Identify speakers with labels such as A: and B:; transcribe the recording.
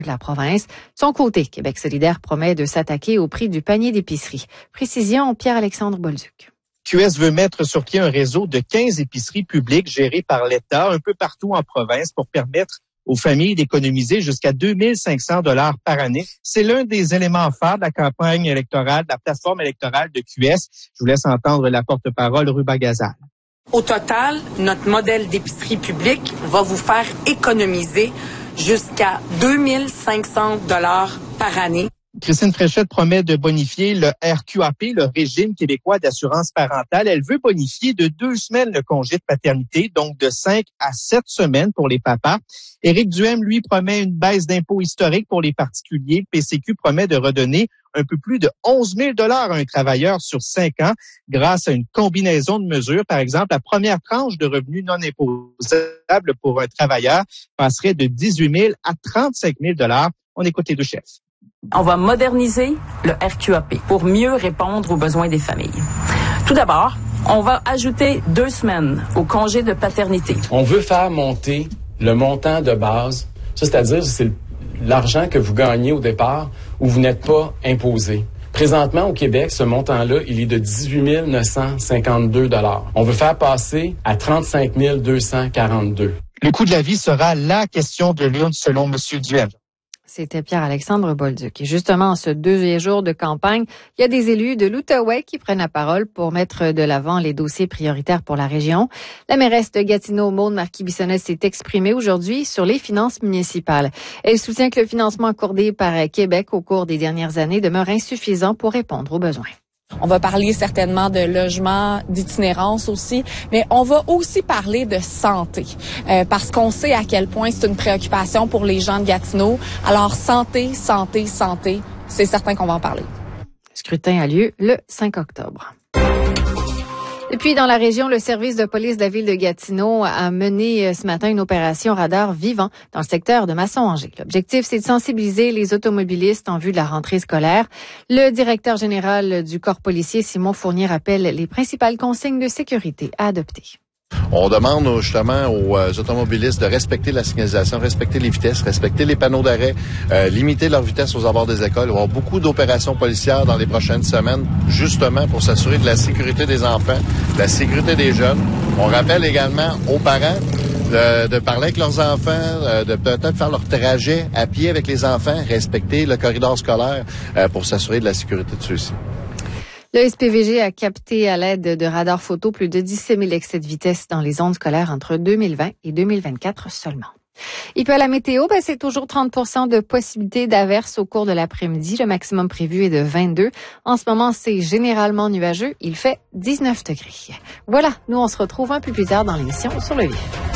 A: de la province. De son côté, Québec solidaire promet de s'attaquer au prix du panier d'épicerie. Précision, Pierre-Alexandre Bolduc.
B: QS veut mettre sur pied un réseau de 15 épiceries publiques gérées par l'État un peu partout en province pour permettre aux familles d'économiser jusqu'à 2500 $ par année. C'est l'un des éléments phares de la campagne électorale, de la plateforme électorale de QS. Je vous laisse entendre la porte-parole Ruba Gazal.
C: Au total, notre modèle d'épicerie publique va vous faire économiser jusqu'à 2500 $ par année.
B: Christine Fréchette promet de bonifier le RQAP, le régime québécois d'assurance parentale. Elle veut bonifier de 2 semaines le congé de paternité, donc de 5 à 7 semaines pour les papas. Éric Duhaime, lui, promet une baisse d'impôts historique pour les particuliers. PCQ promet de redonner un peu plus de 11 000 $ à un travailleur sur 5 ans grâce à une combinaison de mesures. Par exemple, la première tranche de revenus non imposables pour un travailleur passerait de 18 000 à 35 000 $. On écoute les deux chefs.
D: On va moderniser le RQAP pour mieux répondre aux besoins des familles. Tout d'abord, on va ajouter 2 semaines au congé de paternité.
E: On veut faire monter le montant de base, ça, c'est-à-dire c'est l'argent que vous gagnez au départ où vous n'êtes pas imposé. Présentement, au Québec, ce montant-là, il est de 18 952 $. On veut faire passer à 35 242.
B: Le coût de la vie sera la question de l'urne selon M. Duhaime.
A: C'était Pierre-Alexandre Bolduc. Et justement, en ce 2e jour de campagne, il y a des élus de l'Outaouais qui prennent la parole pour mettre de l'avant les dossiers prioritaires pour la région. La mairesse de Gatineau, Maude Marquis-Bissonnette, s'est exprimée aujourd'hui sur les finances municipales. Elle soutient que le financement accordé par Québec au cours des dernières années demeure insuffisant pour répondre aux besoins.
F: On va parler certainement de logement, d'itinérance aussi, mais on va aussi parler de santé, parce qu'on sait à quel point c'est une préoccupation pour les gens de Gatineau. Alors santé, santé, santé, c'est certain qu'on va en parler.
A: Le scrutin a lieu le 5 octobre. Et puis, dans la région, le service de police de la ville de Gatineau a mené ce matin une opération radar vivant dans le secteur de Masson-Angers. L'objectif, c'est de sensibiliser les automobilistes en vue de la rentrée scolaire. Le directeur général du corps policier, Simon Fournier, rappelle les principales consignes de sécurité à adopter.
G: On demande justement aux automobilistes de respecter la signalisation, respecter les vitesses, respecter les panneaux d'arrêt, limiter leur vitesse aux abords des écoles. Il va y avoir beaucoup d'opérations policières dans les prochaines semaines, justement pour s'assurer de la sécurité des enfants, de la sécurité des jeunes. On rappelle également aux parents de parler avec leurs enfants, de peut-être faire leur trajet à pied avec les enfants, respecter le corridor scolaire pour s'assurer de la sécurité de ceux-ci.
A: Le SPVG a capté à l'aide de radars photo plus de 17 000 excès de vitesse dans les zones scolaires entre 2020 et 2024 seulement. Et puis à la météo, c'est toujours 30% de possibilité d'averses au cours de l'après-midi. Le maximum prévu est de 22. En ce moment, c'est généralement nuageux. Il fait 19 degrés. Voilà, nous on se retrouve un peu plus tard dans l'émission Sur le vif.